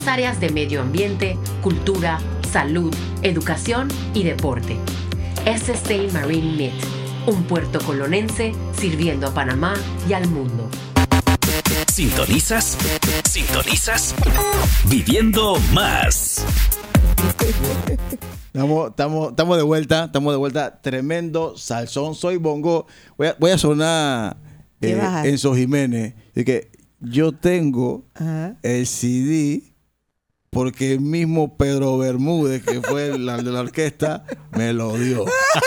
áreas de medio ambiente, cultura, salud, educación y deporte. SSA Marine Meet, un puerto colonense sirviendo a Panamá y al mundo. ¿Sintonizas? Viviendo más. Estamos de vuelta. Tremendo salsón. Soy Bongo. Voy a sonar Enzo Jiménez. Y que yo tengo el CD porque el mismo Pedro Bermúdez, que fue el de la orquesta, me lo dio.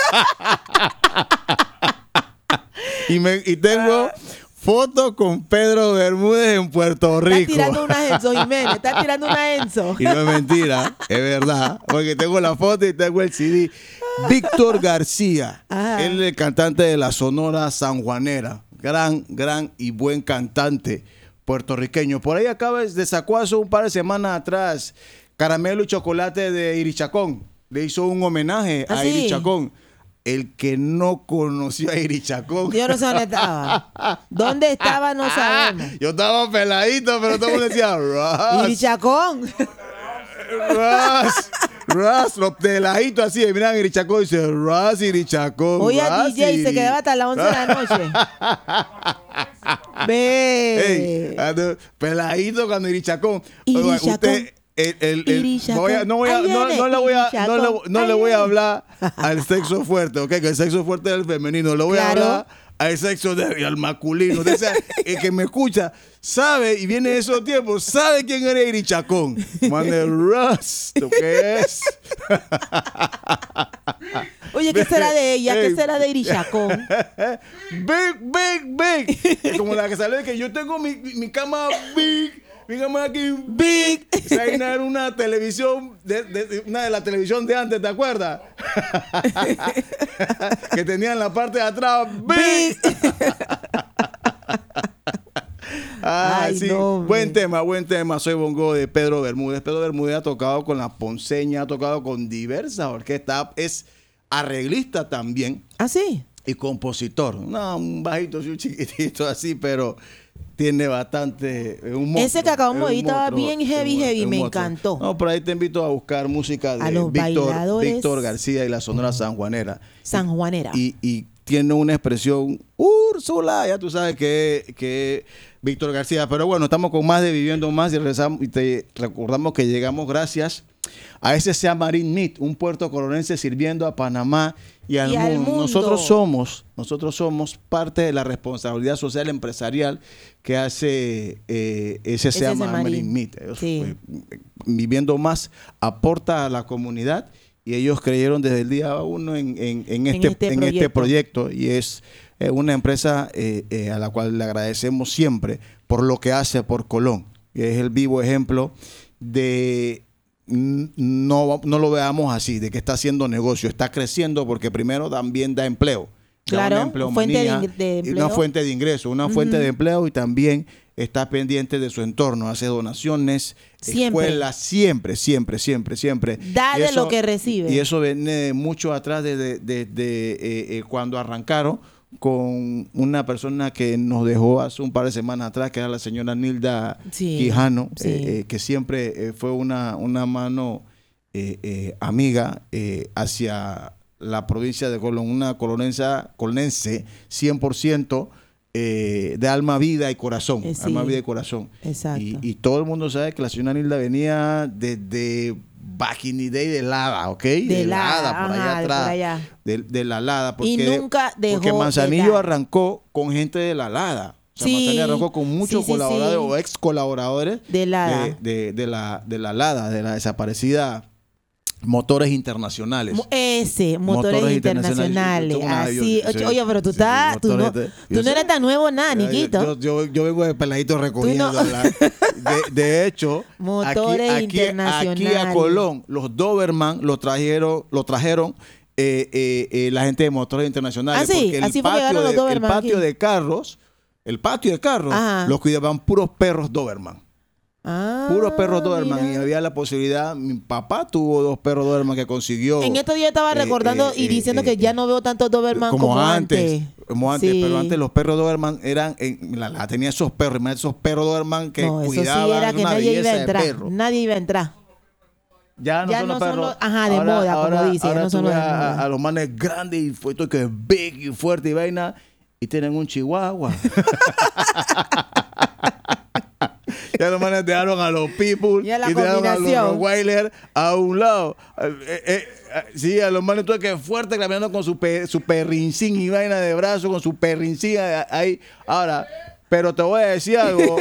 y tengo fotos con Pedro Bermúdez en Puerto Rico. Estás tirando una Enzo Jiménez. Estás tirando una Enzo. Y no es mentira, es verdad. Porque tengo la foto y tengo el CD. Víctor García. Él es el cantante de la Sonora Sanjuanera. Gran y buen cantante puertorriqueño. Por ahí acaba de sacó hace un par de semanas atrás Caramelo y Chocolate de Irichacón. Le hizo un homenaje a Irichacón. El que no conoció a Irichacón. Yo no sé dónde estaba. ¿Dónde estaba? No sabemos. Yo estaba peladito, pero todo el mundo decía Ras. Irichacón. Ras, los peladito así. Miran Irichacón y dice Ras, Irichacón. Oye, DJ se quedaba hasta las 11 de la noche. Ve. Hey, peladito cuando Irichacón. Irichacón. Usted no le voy a hablar al sexo fuerte, ¿ok? Que el sexo fuerte es el femenino. Le voy a hablar al sexo débil, al masculino. O sea, el que me escucha sabe y viene de esos tiempos, sabe quién era Irichacón. Mande Rust, ¿qué es? Oye, ¿qué será de ella? ¿Qué será de Irichacón? Big. Como la que sale de que yo tengo mi cama big. Dígame aquí, Big. Esa era una televisión, una de la televisión de antes, ¿te acuerdas? Que tenían la parte de atrás, Big. Ay, sí. No, buen tema. Soy Bongo de Pedro Bermúdez. Pedro Bermúdez ha tocado con la Ponceña, ha tocado con diversas orquestas. Es arreglista también. ¿Ah, sí? Y compositor. No, un bajito, un chiquitito así, pero tiene bastante monstruo, ese Cacao Moí estaba bien heavy, me encantó. No, por ahí te invito a buscar música de Víctor García y la Sonora Sanjuanera. Y tiene una expresión Úrsula, ya tú sabes que Víctor García. Pero bueno, estamos con más de Viviendo Más y regresamos y te recordamos que llegamos gracias a SSA Marine Meet, un puerto colonense sirviendo a Panamá y al mundo. Nosotros somos parte de la responsabilidad social empresarial que hace SSA Marine Meet. Viviendo Más aporta a la comunidad y ellos creyeron desde el día uno en este proyecto y es una empresa a la cual le agradecemos siempre por lo que hace por Colón. Es el vivo ejemplo de no lo veamos así, de que está haciendo negocio, está creciendo porque primero también da empleo. Claro, una fuente de ingreso, una fuente de empleo y también está pendiente de su entorno, hace donaciones, escuelas, siempre. Da de lo que recibe. Y eso viene mucho atrás de cuando arrancaron con una persona que nos dejó hace un par de semanas atrás, que era la señora Nilda Quijano, que siempre fue una mano amiga hacia la provincia de Colón, una colonense 100% de alma, vida y corazón. Alma, vida y corazón. Exacto. Y todo el mundo sabe que la señora Nilda venía desde back in the day de Lada, ¿ok? De Lada, por allá atrás. Por allá. De la Lada. Porque, y nunca dejó porque Manzanillo arrancó con gente de la Lada. O sea, Manzanillo arrancó con muchos colaboradores o ex colaboradores de Lada. De la Lada, de la desaparecida Motores Internacionales. Motores Internacionales. Así. Oye, pero tú no eres tan nuevo nada, Niquito. Yo vengo de peladito recogiendo. De hecho, aquí a Colón, los Doberman lo trajeron la gente de Motores Internacionales. Porque el patio de carros, los cuidaban puros perros Doberman. Puros perros Doberman. Mira. Y había la posibilidad. Mi papá tuvo 2 perros Doberman que consiguió. En estos días estaba recordando y diciendo que ya no veo tantos Doberman como antes. antes, pero antes los perros Doberman eran, tenía esos perros Doberman que cuidaban, eso sí era que nadie iba a entrar. Nadie iba a entrar. Ya no son los perros. De moda, como dice. Ahora no son tú los ves a los manes grandes y fuertes, que es big y fuerte y vaina, y tienen un chihuahua. Ya los manes dejaron a los people y dejaron a los Rottweiler a un lado. Sí, a los manes tú que es fuerte caminando con su perrincín y vaina de brazo, con su perrincín ahí. Ahora, pero te voy a decir algo.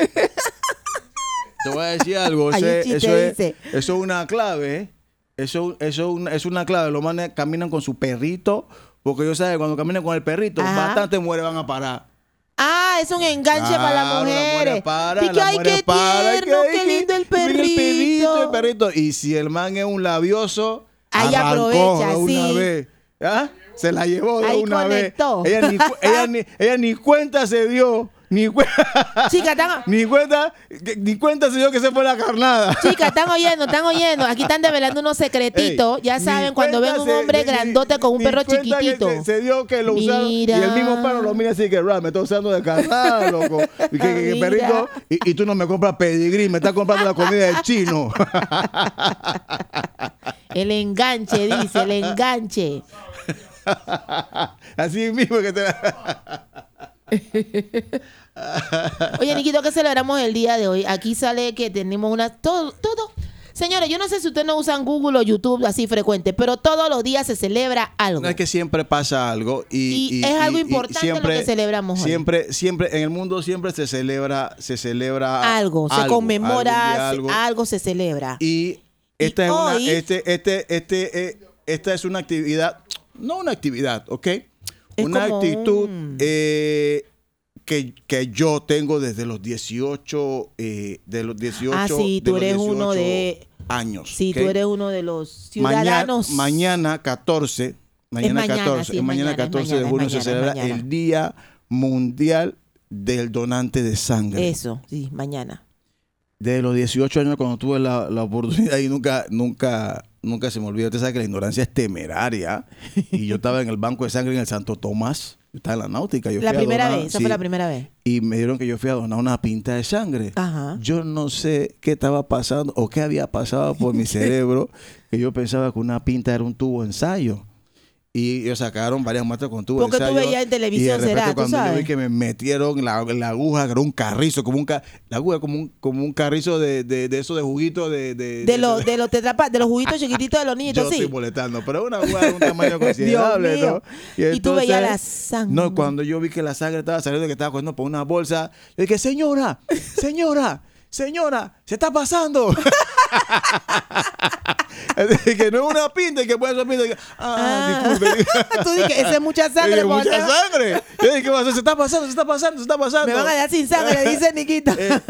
Eso es una clave. Eso es una clave. Los manes caminan con su perrito, porque ellos saben que cuando caminan con el perrito, bastante mujeres van a parar. Es un enganche para las mujeres. Y que ay, qué tierno, qué lindo el perrito. Y si el man es un labioso, ahí aprovecha, de una vez. Se la llevó de una vez. Ella ni cuenta se dio. Chica, ni cuenta se dio que se fue la carnada. Chica, están oyendo. Aquí están develando unos secretitos. Ya saben, cuando ven un hombre grandote con un perro chiquitito. Se dio que lo usaron. Y el mismo perro lo mira así que, me está usando de carnada, loco. Y que perrito, y tú no me compras pedigrí, me estás comprando la comida del chino. El enganche, dice, el enganche. Así mismo que te Oye, Niquito, ¿qué celebramos el día de hoy? Aquí sale que tenemos todo. Señores, yo no sé si ustedes no usan Google o YouTube así frecuente, pero todos los días se celebra algo. No es que siempre pasa algo y es algo importante siempre, lo que celebramos hoy. Siempre en el mundo siempre se celebra algo, se conmemora, algo se celebra. Y esta es una actividad, no una actividad, ¿ok? Una actitud que yo tengo desde los 18 sí, tú eres uno de años. Sí, ¿okay? Tú eres uno de los ciudadanos. Mañana 14 de junio se celebra el Día Mundial del Donante de Sangre. Eso, sí, mañana. Desde los 18 años cuando tuve la oportunidad y nunca se me olvida. Usted sabe que la ignorancia es temeraria. Y yo estaba en el banco de sangre en el Santo Tomás. Yo estaba en la náutica. Esa fue la primera vez. Y me dieron que yo fui a donar una pinta de sangre. Ajá. Yo no sé qué estaba pasando o qué había pasado por mi cerebro, que yo pensaba que una pinta era un tubo de ensayo. Y ellos sacaron varias muestras con tubo de ensayo. Porque tú veías en televisión, y de repente, será, cuando yo vi que me metieron la aguja, que era un carrizo, la aguja como un carrizo de eso de juguito de los juguitos chiquititos de los niñitos, yo sí. Estoy molestando, pero una aguja de un tamaño considerable, ¿no? Y entonces, tú veías la sangre. No, cuando yo vi que la sangre estaba saliendo, que estaba cogiendo por una bolsa, yo dije, señora, se está pasando. Que no es una pinta y que puede ser pinta. Disculpe. Tú dices, esa es mucha sangre. Mucha sangre. Yo dije, ¿qué va a hacer? Se está pasando. Me van a dar sin sangre, dice Niquito.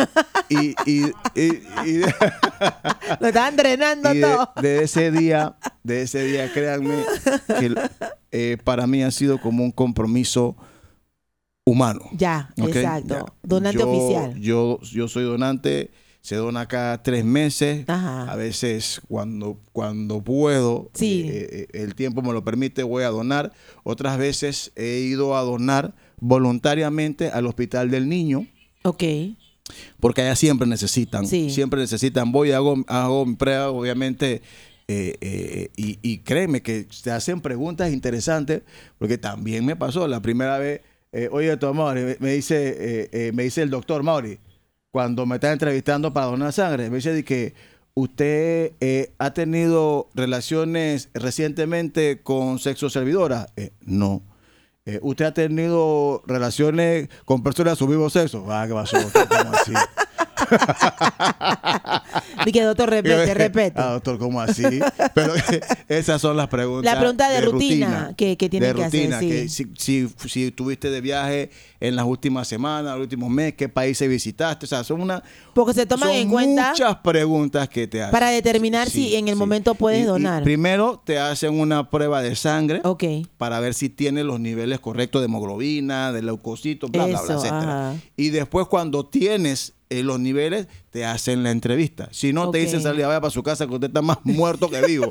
Lo estaban drenando todo. De ese día, créanme, que para mí ha sido como un compromiso humano. Ya, ¿okay? Exacto. Ya. Donante oficial. Yo soy donante. Se dona cada 3 meses. Ajá. A veces cuando puedo, sí. El tiempo me lo permite, voy a donar. Otras veces he ido a donar voluntariamente al Hospital del Niño. Ok. Porque allá siempre necesitan. Sí. Siempre necesitan. Voy y hago mi prueba, obviamente. Y créeme que te hacen preguntas interesantes. Porque también me pasó la primera vez. Oye, doctor Mauri, me dice el doctor Mauri, cuando me está entrevistando para donar sangre, me dice que usted ha tenido relaciones recientemente con sexoservidoras. No. ¿Usted ha tenido relaciones con personas de su mismo sexo? ¿Qué pasó? ¿Cómo así? Dije, doctor, repete. Doctor, ¿cómo así? Pero esas son las preguntas. La pregunta de rutina que tiene que hacer. Que si estuviste de viaje en las últimas semanas, los últimos meses, qué países visitaste. O sea, porque se toman en cuenta muchas preguntas que te hacen. Para determinar si en el momento puedes donar. Y primero te hacen una prueba de sangre. Ok. Para ver si tienes los niveles correctos de hemoglobina, de leucocitos, bla, bla, etcétera. Ajá. Y después cuando tienes los niveles, te hacen la entrevista. Si no, te dicen salida, vaya para su casa, que usted está más muerto que vivo.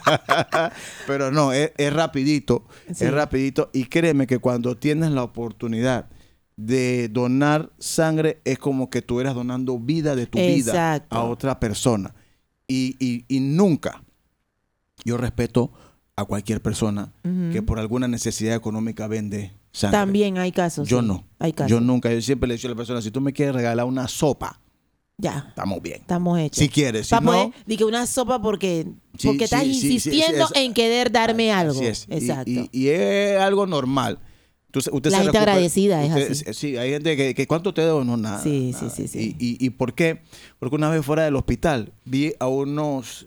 Pero no, es rapidito, es rapidito. Y créeme que cuando tienes la oportunidad de donar sangre, es como que tú eras donando vida de tu vida a otra persona. Y nunca, yo respeto a cualquier persona que por alguna necesidad económica vende sangre. También hay casos. Yo no. Hay casos. Yo nunca. Yo siempre le he dicho a la persona, si tú me quieres regalar una sopa, ya, estamos bien. Estamos hechos. Si quieres. Si no, dije una sopa porque estás insistiendo en querer darme algo. Así es. Exacto. Y es algo normal. Usted la gente agradecida es así. Sí, hay gente que ¿cuánto te doy? No, nada. Sí. ¿Y por qué? Porque una vez fuera del hospital vi a unos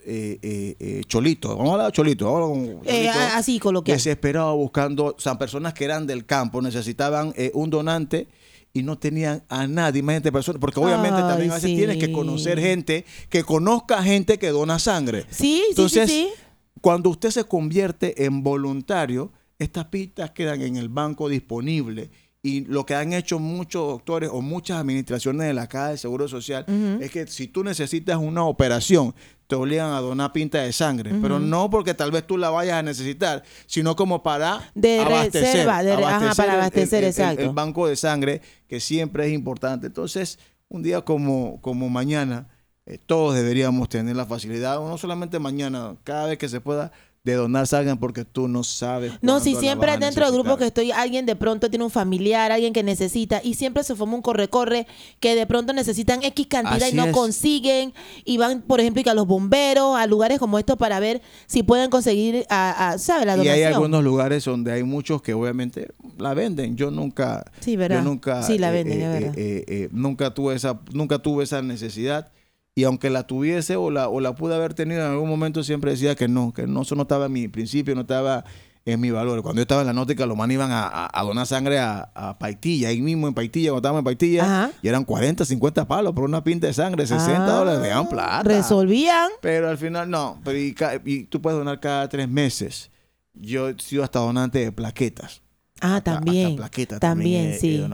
cholitos. Vamos a hablar de cholitos. Así coloquial. Desesperados buscando, o sea, personas que eran del campo, necesitaban un donante y no tenían a nadie. Imagínate personas, porque obviamente también a veces tienes que conocer gente, que conozca gente que dona sangre. Entonces, cuando usted se convierte en voluntario, estas pistas quedan en el banco disponible. Y lo que han hecho muchos doctores o muchas administraciones de la Caja de Seguro Social es que si tú necesitas una operación, te obligan a donar pinta de sangre. Pero no porque tal vez tú la vayas a necesitar, sino como para abastecer. Para abastecer, el banco de sangre, que siempre es importante. Entonces, un día como mañana, todos deberíamos tener la facilidad, o no solamente mañana, cada vez que se pueda, de donar sangre, porque tú no sabes. No, si siempre dentro del grupo que estoy, alguien de pronto tiene un familiar, alguien que necesita, y siempre se forma un corre-corre que de pronto necesitan X cantidad y no consiguen, y van, por ejemplo, a los bomberos, a lugares como estos para ver si pueden conseguir, ¿sabes? La donación. Y hay algunos lugares donde hay muchos que obviamente la venden. Yo nunca. Sí, ¿verdad? Yo nunca. Sí, la venden, es verdad. Nunca tuve esa necesidad. Y aunque la tuviese o la pude haber tenido en algún momento, siempre decía que no, eso no estaba en mi principio, no estaba en mi valor. Cuando yo estaba en la náutica, los manes iban a donar sangre a Paitilla, ahí mismo en Paitilla, cuando estábamos en Paitilla, y eran 40, 50 palos por una pinta de sangre, $60, le daban plata. Resolvían. Pero al final no, pero y tú puedes donar cada 3 meses. Yo he sido hasta donante de plaquetas. También. Hasta plaquetas también, sí.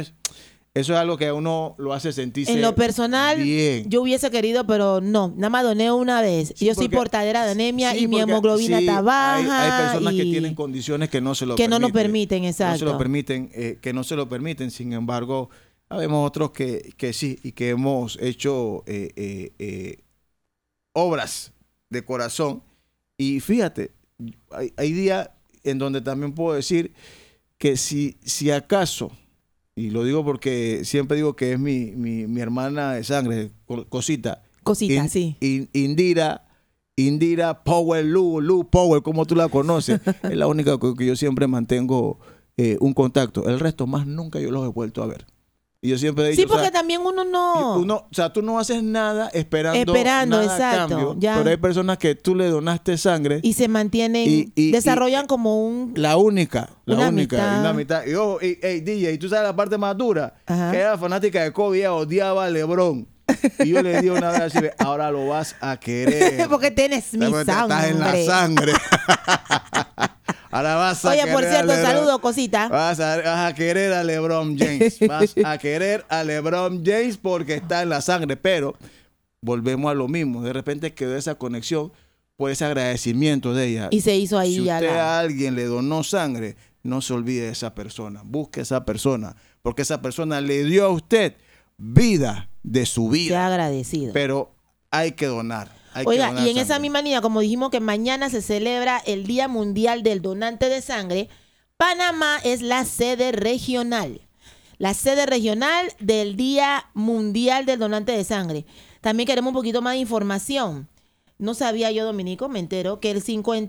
Eso es algo que a uno lo hace sentirse en lo personal, bien. Yo hubiese querido, pero no, nada más doné una vez. Yo soy portadera de anemia y mi hemoglobina está baja. Hay personas que tienen condiciones que no se lo permiten. Que no nos permiten, exacto. No se lo permiten, que no se lo permiten. Sin embargo, habemos otros que sí, y que hemos hecho obras de corazón. Y fíjate, hay días en donde también puedo decir que si acaso, y lo digo porque siempre digo que es mi hermana de sangre, Cosita. Sí. Indira Power, Lu Power, como tú la conoces. Es la única que yo siempre mantengo un contacto. El resto más nunca yo los he vuelto a ver. Y yo siempre he dicho, sí, porque también uno no... O sea, tú no haces nada esperando nada exacto, a cambio. Ya. Pero hay personas que tú le donaste sangre. Y se mantienen, desarrollan como un... La única. Una mitad. Y ojo, DJ, ¿y tú sabes la parte más dura? Ajá. Que era fanática de Kobe, ella odiaba a LeBron. Y yo le di una vez así, ahora lo vas a querer. Porque tienes mi sangre. Estás en la sangre. Ahora vas a por cierto, saludo, Cosita. Vas a querer a LeBron James. Vas a querer a LeBron James porque está en la sangre. Pero volvemos a lo mismo. De repente quedó esa conexión por ese agradecimiento de ella. Y se hizo ahí. Si usted a alguien le donó sangre, no se olvide de esa persona. Busque a esa persona. Porque esa persona le dio a usted vida de su vida. Sea agradecido. Pero hay que donar. Oiga, y en esa misma línea, como dijimos que mañana se celebra el Día Mundial del Donante de Sangre, Panamá es la sede regional. La sede regional del Día Mundial del Donante de Sangre. También queremos un poquito más de información. No sabía yo, Dominico, me entero que el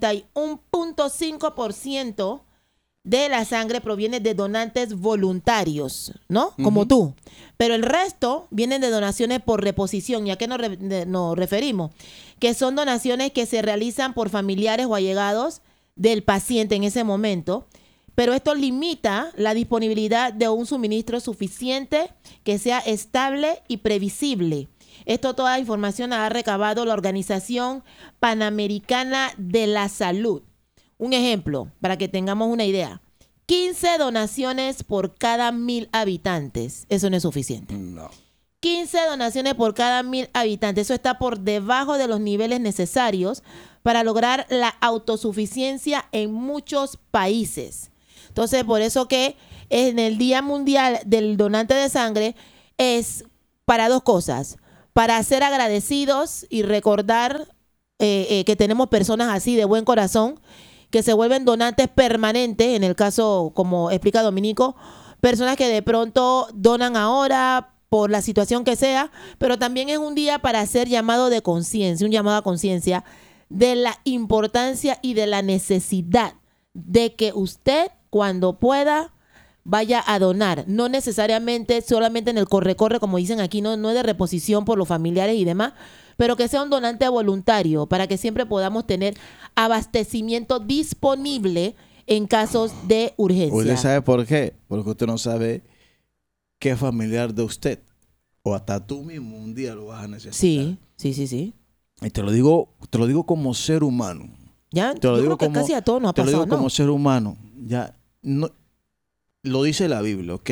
51.5% de la sangre proviene de donantes voluntarios, ¿no? Como tú. Pero el resto vienen de donaciones por reposición. ¿Y a qué nos referimos? Que son donaciones que se realizan por familiares o allegados del paciente en ese momento. Pero esto limita la disponibilidad de un suministro suficiente que sea estable y previsible. Toda la información la ha recabado la Organización Panamericana de la Salud. Un ejemplo, para que tengamos una idea. 15 donaciones por cada 1,000 habitantes. Eso no es suficiente. No. 15 donaciones por cada 1,000 habitantes. Eso está por debajo de los niveles necesarios para lograr la autosuficiencia en muchos países. Entonces, por eso que en el Día Mundial del Donante de Sangre es para 2 cosas. Para ser agradecidos y recordar que tenemos personas así de buen corazón que se vuelven donantes permanentes, en el caso, como explica Dominico, personas que de pronto donan ahora por la situación que sea, pero también es un día para hacer llamado de conciencia, un llamado a conciencia de la importancia y de la necesidad de que usted, cuando pueda, vaya a donar. No necesariamente solamente en el corre-corre, como dicen aquí, no es de reposición por los familiares y demás, pero que sea un donante voluntario para que siempre podamos tener abastecimiento disponible en casos de urgencia. ¿Usted sabe por qué? Porque usted no sabe qué familiar de usted o hasta tú mismo un día lo vas a necesitar. Sí. Y te lo digo como ser humano. Ya, te lo yo digo creo que como, casi a todos nos ha pasado, te lo digo como ¿no? ser humano. Ya, no, lo dice la Biblia, ¿ok?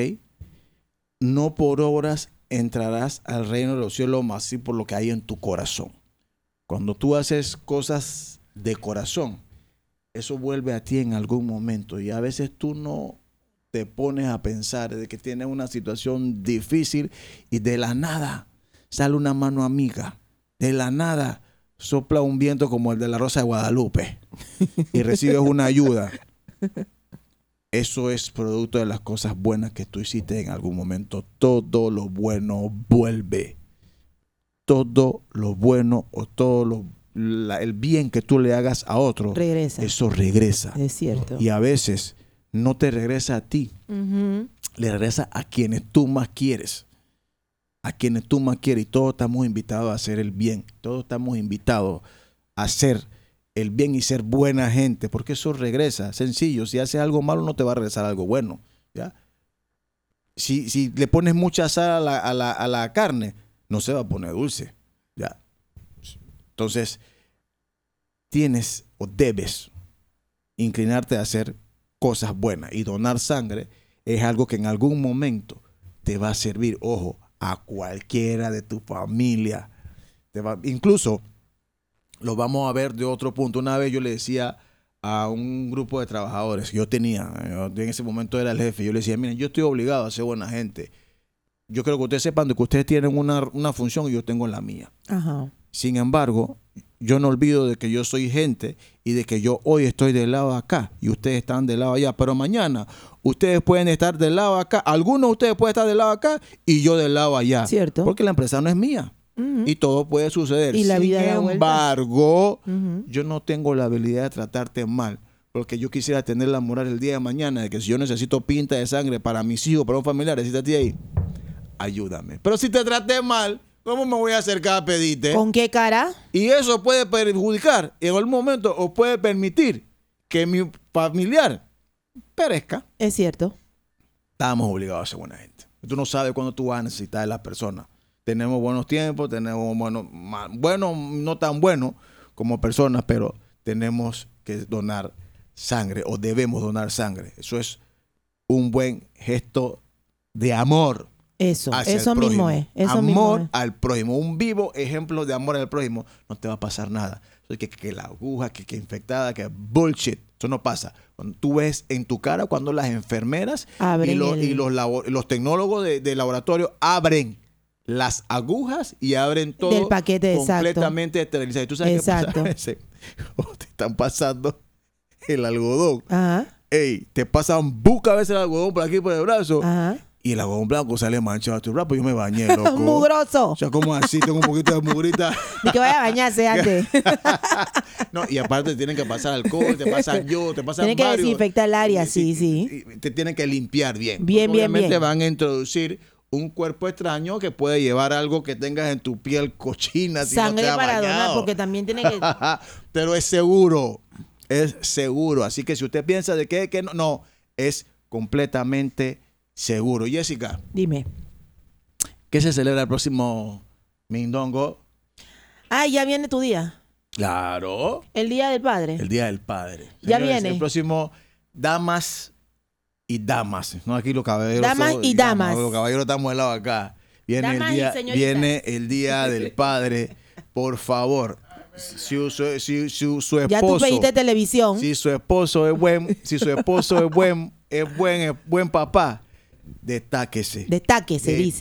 No por obras entrarás al reino de los cielos, más sí por lo que hay en tu corazón. Cuando tú haces cosas de corazón, eso vuelve a ti en algún momento. Y a veces tú no te pones a pensar de que tienes una situación difícil y de la nada sale una mano amiga. De la nada sopla un viento como el de la Rosa de Guadalupe y recibes una ayuda. Eso es producto de las cosas buenas que tú hiciste en algún momento. Todo lo bueno vuelve. Todo lo bueno o todo el bien que tú le hagas a otro, regresa. Eso regresa. Es cierto. Y a veces no te regresa a ti. Le regresa a quienes tú más quieres. A quienes tú más quieres. Y todos estamos invitados a hacer el bien. Todos estamos invitados a hacer el bien y ser buena gente, porque eso regresa. Sencillo, si haces algo malo no te va a regresar algo bueno, ¿ya? Si le pones mucha sal a la carne, no se va a poner dulce, ¿ya? Entonces, tienes o debes inclinarte a hacer cosas buenas, y donar sangre es algo que en algún momento te va a servir, ojo, a cualquiera de tu familia. Incluso lo vamos a ver de otro punto. Una vez yo le decía a un grupo de trabajadores que yo en ese momento era el jefe, yo le decía, miren, yo estoy obligado a ser buena gente. Yo creo que ustedes sepan de que ustedes tienen una función y yo tengo la mía. Ajá. Sin embargo, yo no olvido de que yo soy gente y de que yo hoy estoy del lado acá y ustedes están del lado allá. Pero mañana ustedes pueden estar del lado acá. Algunos de ustedes pueden estar del lado acá y yo del lado allá. Cierto. Porque la empresa no es mía. Y todo puede suceder. Y la vida Sin embargo, yo no tengo la habilidad de tratarte mal, porque yo quisiera tener la moral el día de mañana de que si yo necesito pinta de sangre para mis hijos, para un familiar, necesitas ahí, ayúdame. Pero si te traté mal, ¿cómo me voy a acercar a pedirte? ¿Con qué cara? Y eso puede perjudicar en algún momento o puede permitir que mi familiar perezca. Es cierto. Estamos obligados a ser buena gente. Tú no sabes cuándo tú vas a necesitar de las personas. Tenemos buenos tiempos, tenemos buenos, no tan buenos como personas, pero tenemos que donar sangre o debemos donar sangre. Eso es un buen gesto de amor. Eso mismo es. Amor al prójimo. Un vivo ejemplo de amor al prójimo. No te va a pasar nada. Que la aguja, que infectada, que bullshit. Eso no pasa. Cuando tú ves en tu cara cuando las enfermeras y los tecnólogos de laboratorio abren las agujas y abren todo del paquete, completamente esterilizado. ¿Y tú sabes exacto. qué pasa? Te están pasando el algodón. Ajá. Ey, te pasan buca a veces el algodón por aquí por el brazo. Ajá. Y el algodón blanco sale manchado a tu brazo. Yo me bañé, loco. Mugroso. O sea, como así, tengo un poquito de mugrita. Ni que vaya a bañarse antes. No, y aparte te tienen que pasar alcohol, te pasan yodo, te pasan tienen varios. Que desinfectar el área, sí. Y te tienen que limpiar bien. Obviamente van a introducir un cuerpo extraño que puede llevar algo que tengas en tu piel cochina. Sangre si no te para bañado. donar, porque también tiene que... Pero es seguro. Es seguro. Así que si usted piensa de que no, es completamente seguro. Jessica. Dime. ¿Qué se celebra el próximo Mindongo? Ya viene tu día. Claro. El Día del Padre. El Día del Padre. Ya Señores, viene. El próximo Damas y Damas. No, aquí los caballeros. Damas y damas. Los caballeros estamos del lado acá. Viene el día del padre. Por favor, si su esposo, ya tú pediste televisión. Si su esposo es buen papá, Detáquese, dice.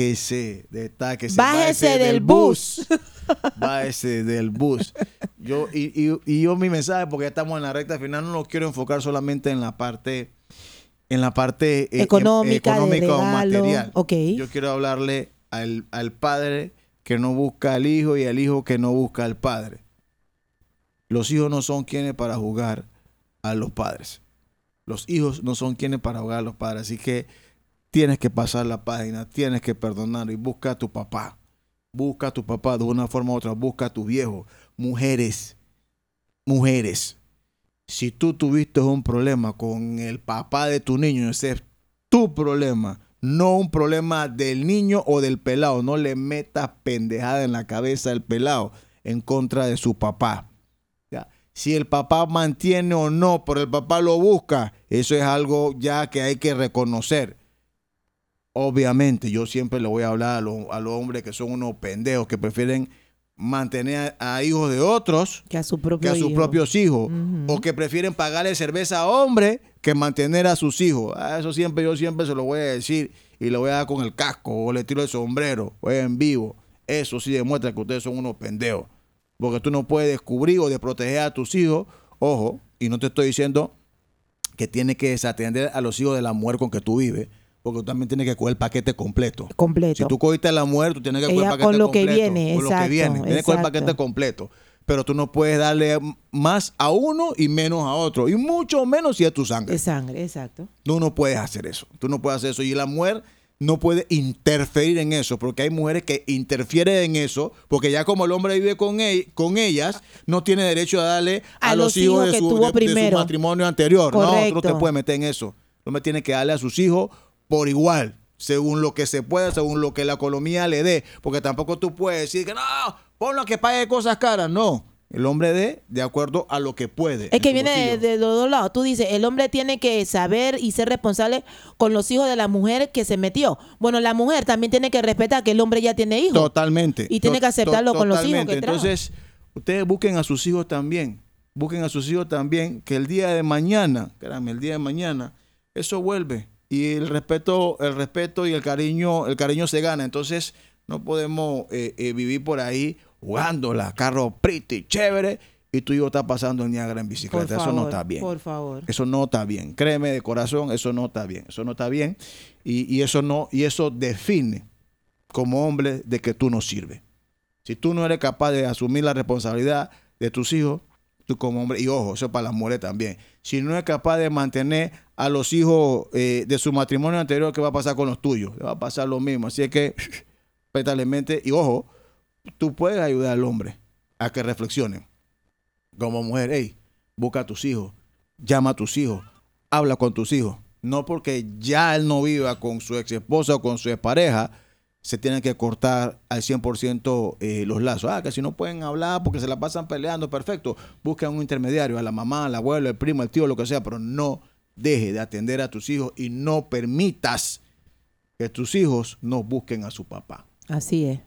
Bájese del bus. Bájese del bus. Yo mi mensaje, porque ya estamos en la recta final, no lo quiero enfocar solamente en la parte económica o material. Okay. Yo quiero hablarle al padre que no busca al hijo y al hijo que no busca al padre. Los hijos no son quienes para jugar a los padres. Los hijos no son quienes para jugar a los padres. Así que tienes que pasar la página, tienes que perdonar y busca a tu papá. Busca a tu papá de una forma u otra, busca a tu viejo. Mujeres, si tú tuviste un problema con el papá de tu niño, ese es tu problema, no un problema del niño o del pelado. No le metas pendejada en la cabeza del pelado en contra de su papá. ¿Ya? Si el papá mantiene o no, pero el papá lo busca, eso es algo ya que hay que reconocer. Obviamente, yo siempre le voy a hablar a los hombres que son unos pendejos que prefieren mantener a hijos de otros que a sus propios hijos. O que prefieren pagarle cerveza a hombres que mantener a sus hijos. Eso yo siempre se lo voy a decir y le voy a dar con el casco o le tiro el sombrero o en vivo. Eso sí demuestra que ustedes son unos pendejos. Porque tú no puedes descubrir o de proteger a tus hijos. Ojo, y no te estoy diciendo que tienes que desatender a los hijos de la mujer con que tú vives. Porque tú también tienes que coger el paquete completo. Si tú cogiste a la mujer, tú tienes que coger el paquete con lo completo. Que viene, con exacto, lo que viene. Tienes que coger el paquete completo. Pero tú no puedes darle más a uno y menos a otro. Y mucho menos si es tu sangre. Es sangre, exacto. Tú no puedes hacer eso. Y la mujer no puede interferir en eso. Porque hay mujeres que interfieren en eso. Porque ya como el hombre vive con ellas, no tiene derecho a darle a los hijos de su matrimonio anterior. Correcto. No, tú no te puedes meter en eso. El hombre tiene que darle a sus hijos por igual, según lo que se pueda, según lo que la economía le dé. Porque tampoco tú puedes decir que no, ponlo que pague cosas caras. No, el hombre de acuerdo a lo que puede. Es que viene de los dos lados. Tú dices, el hombre tiene que saber y ser responsable con los hijos de la mujer que se metió. Bueno, la mujer también tiene que respetar que el hombre ya tiene hijos. Totalmente. Y tiene que aceptarlo con los hijos que trae. Entonces, ustedes busquen a sus hijos también. Que el día de mañana, eso vuelve. Y el respeto y el cariño se gana. Entonces no podemos vivir por ahí jugándola, carro pretty, chévere, y tu hijo está pasando en Niágara en bicicleta. Eso no está bien. Por favor. Eso no está bien. Créeme de corazón, eso no está bien. Eso no está bien. Y eso define como hombre de que tú no sirves. Si tú no eres capaz de asumir la responsabilidad de tus hijos, tú como hombre, y ojo, eso es para las mujeres también. Si no es capaz de mantener a los hijos de su matrimonio anterior, ¿qué va a pasar con los tuyos? Le va a pasar lo mismo. Así es que, pétalmente, y ojo, tú puedes ayudar al hombre a que reflexione. Como mujer, hey, busca a tus hijos, llama a tus hijos, habla con tus hijos. No porque ya él no viva con su ex esposa o con su expareja, se tienen que cortar al 100% los lazos. Que si no pueden hablar porque se la pasan peleando, perfecto. Busquen un intermediario, a la mamá, al abuelo, el primo, el tío, lo que sea, pero no deje de atender a tus hijos y no permitas que tus hijos no busquen a su papá. Así es.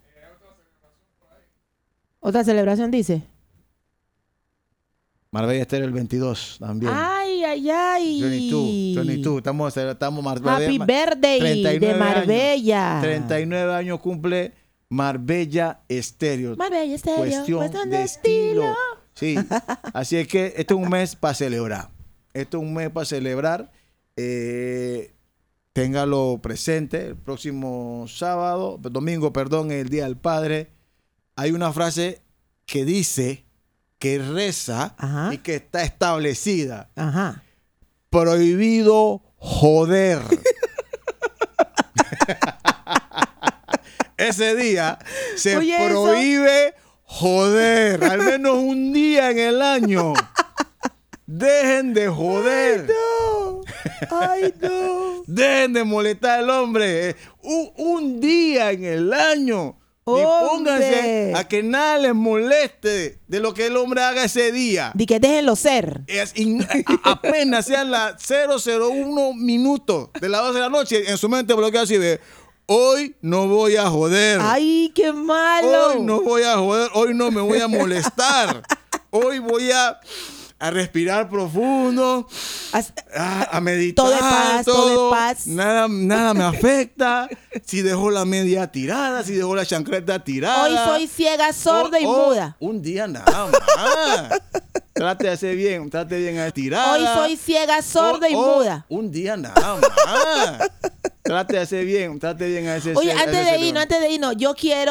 ¿Otra celebración dice? Marbella Estéreo el 22 también. Ay. 22. Estamos Happy birthday de Marbella. 39 años cumple Marbella Estéreo. Marbella Estéreo. Cuestión de estilo. Sí. Así es que este es un mes para celebrar. Téngalo presente. El próximo domingo, el Día del Padre. Hay una frase que dice, que reza, ajá, y que está establecida. Ajá. Prohibido joder. Ese día se prohíbe joder. Al menos un día en el año. Dejen de joder. Ay, no. Dejen de molestar al hombre. Un día en el año. Y pónganse a que nada les moleste de lo que el hombre haga ese día. De que déjenlo ser. Apenas sean las 001 minutos de las 12 de la noche, en su mente bloquea así de Hoy no voy a joder. ¡Ay, qué malo! Hoy no voy a joder. Hoy no me voy a molestar. Hoy voy a respirar profundo, a meditar. Todo de paz. Nada me afecta. Si dejo la media tirada, si dejo la chancleta tirada. Hoy soy ciega, sorda y muda. Un día nada más. Trate de hacer bien, a tirada. Hoy soy ciega, sorda y muda. Un día nada más. Trate de hacer bien, a hacer. Oye, antes de irnos, yo quiero